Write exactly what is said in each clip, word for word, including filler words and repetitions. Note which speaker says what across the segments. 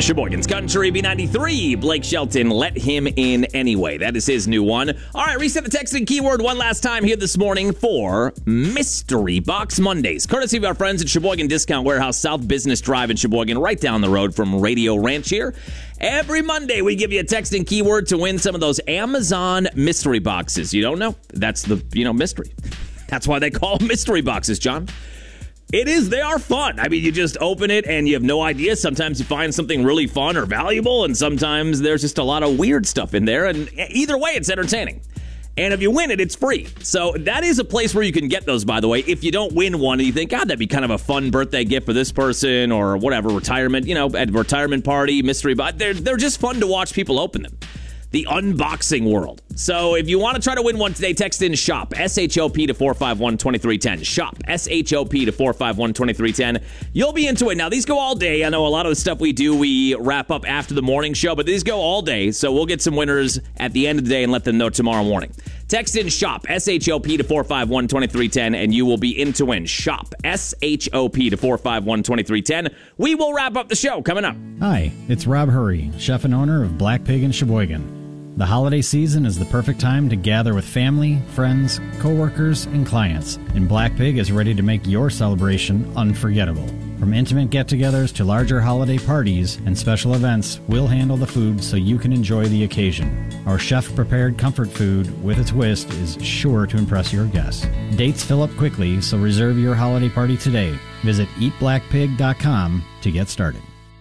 Speaker 1: Sheboygan's Country, B ninety-three. Blake Shelton, Let Him In Anyway. That is his new one. All right, reset the texting keyword one last time here this morning for Mystery Box Mondays. Courtesy of our friends at Sheboygan Discount Warehouse, South Business Drive in Sheboygan, right down the road from Radio Ranch here. Every Monday, we give you a texting keyword to win some of those Amazon mystery boxes. You don't know? That's the, you know, mystery. That's why they call them mystery boxes, John. It is. They are fun. I mean, you just open it and you have no idea. Sometimes you find something really fun or valuable, and sometimes there's just a lot of weird stuff in there. And either way, it's entertaining. And if you win it, it's free. So that is a place where you can get those, by the way. If you don't win one and you think, God, that'd be kind of a fun birthday gift for this person or whatever, retirement, you know, at a retirement party, mystery, but they're, they're just fun to watch people open them. The unboxing world. So if you want to try to win one today, text in SHOP, S H O P to four five one, two three one zero. SHOP, S H O P to four five one, two three one zero. You'll be into it. Now, these go all day. I know a lot of the stuff we do, we wrap up after the morning show, but these go all day. So we'll get some winners at the end of the day and let them know tomorrow morning. Text in SHOP, S H O P to four five one, two three one zero, and you will be in to win. SHOP, S H O P to four five one, two three one zero. We will wrap up the show coming up.
Speaker 2: Hi, it's Rob Hurry, chef and owner of Black Pig in Sheboygan. The holiday season is the perfect time to gather with family, friends, coworkers, and clients, and Black Pig is ready to make your celebration unforgettable. From intimate get-togethers to larger holiday parties and special events, we'll handle the food so you can enjoy the occasion. Our chef-prepared comfort food with a twist is sure to impress your guests. Dates fill up quickly, so reserve your holiday party today. Visit eat black pig dot com to get started.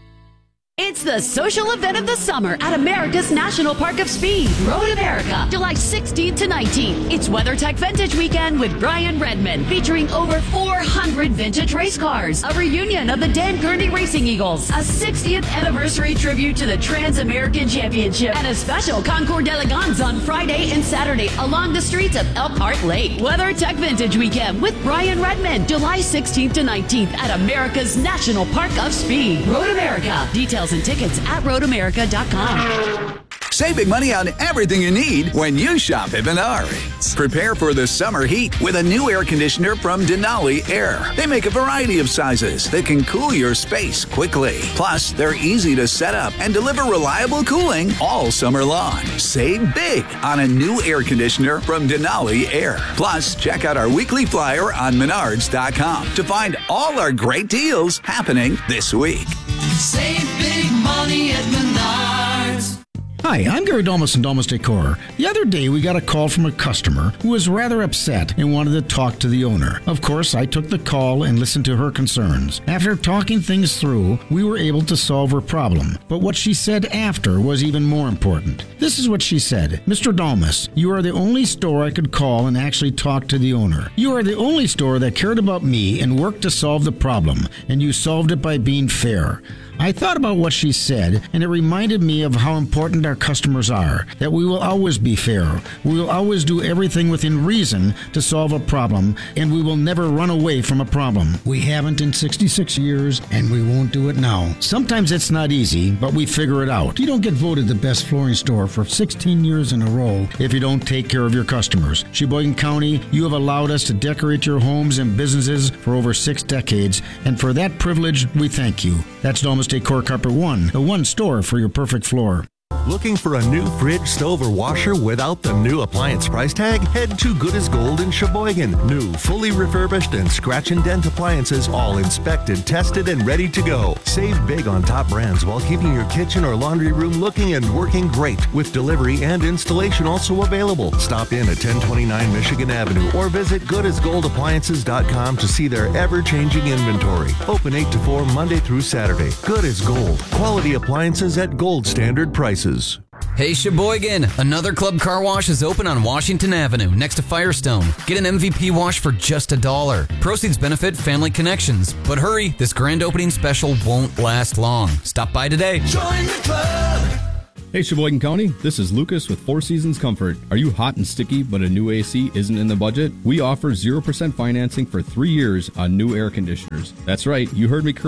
Speaker 3: It's the social event of the summer at America's National Park of Speed, Road America, July sixteenth to nineteenth. It's WeatherTech Vintage Weekend with Brian Redman, featuring over four hundred vintage race cars, a reunion of the Dan Gurney Racing Eagles, a sixtieth anniversary tribute to the Trans-American Championship, and a special Concours d'Elegance on Friday and Saturday along the streets of Elkhart Lake. WeatherTech Vintage Weekend with Brian Redman, July sixteenth to nineteenth at America's National Park of Speed, Road America. Details and tickets at road america dot com.
Speaker 4: Save big money on everything you need when you shop at Menards. Prepare for the summer heat with a new air conditioner from Denali Air. They make a variety of sizes that can cool your space quickly. Plus, they're easy to set up and deliver reliable cooling all summer long. Save big on a new air conditioner from Denali Air. Plus, check out our weekly flyer on menards dot com to find all our great deals happening this week.
Speaker 5: Save big money at Menards.
Speaker 6: Hi, I'm Gary Domus from Domus Decor. The other day, we got a call from a customer who was rather upset and wanted to talk to the owner. Of course, I took the call and listened to her concerns. After talking things through, we were able to solve her problem. But what she said after was even more important. This is what she said. Mister Domus, you are the only store I could call and actually talk to the owner. You are the only store that cared about me and worked to solve the problem, and you solved it by being fair. I thought about what she said, and it reminded me of how important our customers are, that we will always be fair. We will always do everything within reason to solve a problem, and we will never run away from a problem. We haven't in sixty-six years, and we won't do it now. Sometimes it's not easy, but we figure it out. You don't get voted the best flooring store for sixteen years in a row if you don't take care of your customers. Sheboygan County, you have allowed us to decorate your homes and businesses for over six decades, and for that privilege, we thank you. That's Domus Decor Carpet One, the one store for your perfect floor.
Speaker 7: Looking for a new fridge, stove, or washer without the new appliance price tag? Head to Good as Gold in Sheboygan. New, fully refurbished, and scratch and dent appliances, all inspected, tested, and ready to go. Save big on top brands while keeping your kitchen or laundry room looking and working great, with delivery and installation also available. Stop in at ten twenty-nine Michigan Avenue or visit good as gold appliances dot com to see their ever-changing inventory. Open eight to four Monday through Saturday. Good as Gold. Quality appliances at gold standard prices.
Speaker 8: Hey Sheboygan, another Club Car Wash is open on Washington Avenue next to Firestone. Get an M V P wash for just a dollar. Proceeds benefit Family Connections. But hurry, this grand opening special won't last long. Stop by today.
Speaker 5: Join the club.
Speaker 9: Hey Sheboygan County, this is Lucas with Four Seasons Comfort. Are you hot and sticky but a new A C isn't in the budget? We offer zero percent financing for three years on new air conditioners. That's right, you heard me correct.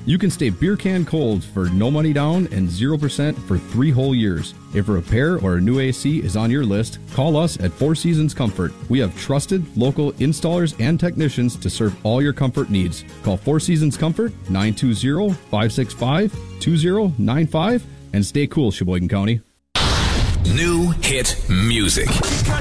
Speaker 9: You can stay beer can cold for no money down and zero percent for three whole years. If a repair or a new A C is on your list, call us at Four Seasons Comfort. We have trusted local installers and technicians to serve all your comfort needs. Call Four Seasons Comfort, nine two zero, five six five, two zero nine five, and stay cool, Sheboygan County.
Speaker 4: New hit music.